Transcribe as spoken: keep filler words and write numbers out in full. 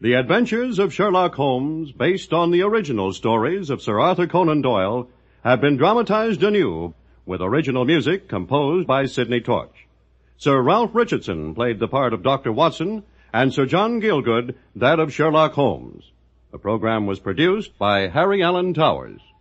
The Adventures of Sherlock Holmes, based on the original stories of Sir Arthur Conan Doyle, have been dramatized anew with original music composed by Sidney Torch. Sir Ralph Richardson played the part of Doctor Watson, and Sir John Gielgud that of Sherlock Holmes. The program was produced by Harry Allen Towers.